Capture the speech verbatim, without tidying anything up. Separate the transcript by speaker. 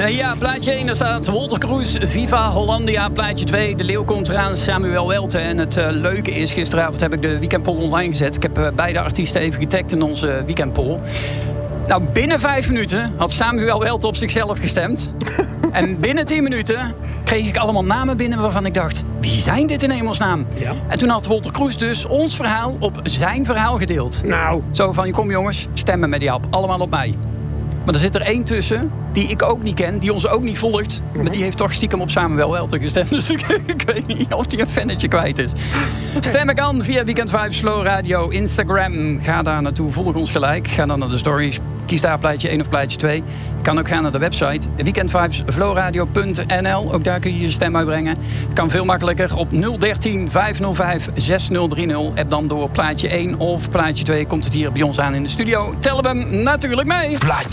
Speaker 1: Ja, plaatje één, daar staat Wolter Kroes, Viva Hollandia. Plaatje twee, De Leeuw komt eraan, Samuel Welte. En het uh, leuke is, gisteravond heb ik de weekendpoll online gezet. Ik heb uh, beide artiesten even getagd in onze weekendpoll. Nou, binnen vijf minuten had Samuel Welte op zichzelf gestemd. En binnen tien minuten kreeg ik allemaal namen binnen waarvan ik dacht... wie zijn dit in hemelsnaam? Ja. En toen had Wolter Kroes dus ons verhaal op zijn verhaal gedeeld.
Speaker 2: Nou.
Speaker 1: Zo van, kom jongens, stemmen met die app. Allemaal op mij. Maar er zit er één tussen die ik ook niet ken, die ons ook niet volgt. Mm-hmm. Maar die heeft toch stiekem op Samuel Welte gestemd. Dus ik, ik weet niet of die een fannetje kwijt is. Stemmen kan via Weekend Vibes, Flow Radio, Instagram. Ga daar naartoe, volg ons gelijk. Ga dan naar de stories. Kies daar plaatje één of plaatje twee. Je kan ook gaan naar de website weekend vibes flow radio punt n l. Ook daar kun je je stem uitbrengen. Het kan veel makkelijker op nul een drie vijf nul vijf zes nul drie nul. App dan door plaatje één of plaatje twee. Komt het hier bij ons aan in de studio. Tellen we hem natuurlijk mee.